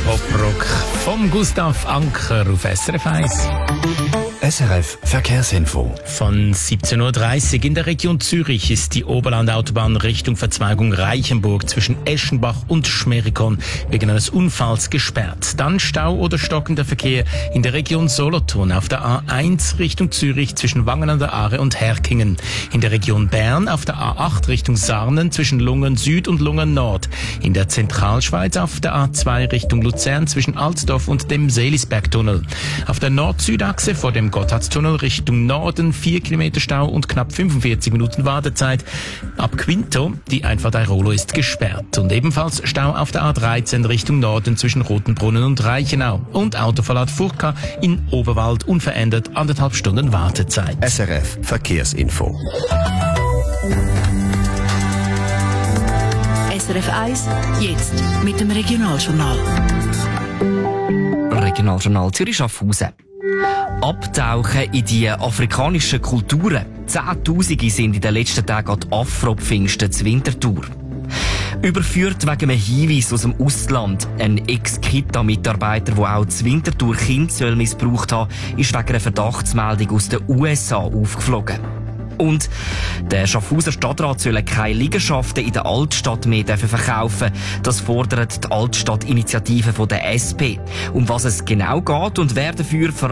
Poprock vom Gustav Anker auf SRF 1. SRF Verkehrsinfo. Von 17.30 Uhr in der Region Zürich ist die Oberlandautobahn Richtung Verzweigung Reichenburg zwischen Eschenbach und Schmerikon wegen eines Unfalls gesperrt. Dann Stau oder stockender Verkehr in der Region Solothurn auf der A1 Richtung Zürich zwischen Wangen an der Aare und Herkingen. In der Region Bern auf der A8 Richtung Sarnen zwischen Lungen Süd und Lungen Nord. In der Zentralschweiz auf der A2 Richtung Luzern zwischen Altdorf und dem Seelisbergtunnel. Auf der Nord-Süd-Achse vor dem Gotthardstunnel Richtung Norden 4 Kilometer Stau und knapp 45 Minuten Wartezeit. Ab Quinto, die Einfahrt Airolo ist gesperrt. Und ebenfalls Stau auf der A13 Richtung Norden zwischen Rotenbrunnen und Reichenau. Und Autoverlad Furka in Oberwald unverändert 1,5 Stunden Wartezeit. SRF Verkehrsinfo. SRF 1, jetzt mit dem Regionaljournal. Regionaljournal Zürich-Schaffhausen. Abtauchen in die afrikanischen Kulturen. Zehntausende sind in den letzten Tagen an die Afro-Pfingsten zur Winterthur. Überführt wegen einem Hinweis aus dem Ausland. Ein Ex-Kita-Mitarbeiter, der auch zur Winterthur Kinder missbraucht hat, ist wegen einer Verdachtsmeldung aus den USA aufgeflogen. Und der Schaffhauser Stadtrat soll keine Liegenschaften in der Altstadt mehr verkaufen. Das fordert die Altstadtinitiative von der SP. Um was es genau geht und wer dafür